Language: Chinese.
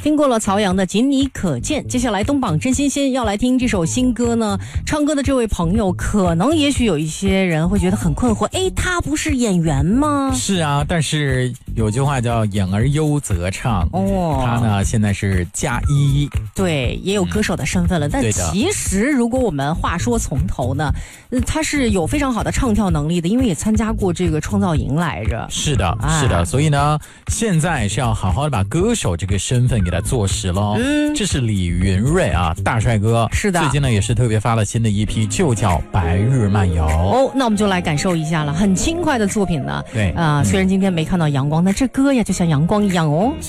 听过了曹阳的《仅你可见》，接下来东榜真新鲜要来听这首新歌呢。唱歌的这位朋友，可能也许有一些人会觉得很困惑，他不是演员吗？ 是啊，但是有句话叫演而优则唱哦，他呢现在是加一， 对，也有歌手的身份了。但其实如果我们话说从头呢，他是有非常好的唱跳能力的，因为也参加过这个创造营来着。 是的，是的，所以呢，现在是要好好的把歌手这个身份给他做实咯。这是李云瑞啊，大帅哥。 是的， 最近呢也是特别发了新的一批，就叫《白日漫游》 哦。那我们就来感受一下了，很轻快的作品呢。 对虽然今天没看到阳光，但这歌呀就像阳光一样哦。